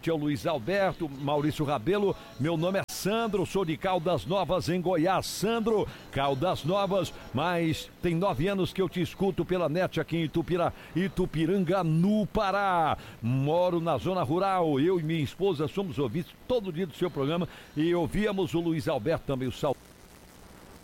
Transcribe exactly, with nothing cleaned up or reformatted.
noite ao Luiz Alberto, Maurício Rabelo. Meu nome é Sandro, sou de Caldas Novas, em Goiás. Sandro, Caldas Novas, mas tem nove anos que eu te escuto pela net aqui em Itupira, Itupiranga, no Pará. Moro na zona rural, eu e minha esposa somos ouvintes todo dia do seu programa e ouvíamos o Luiz Alberto também, o Sal.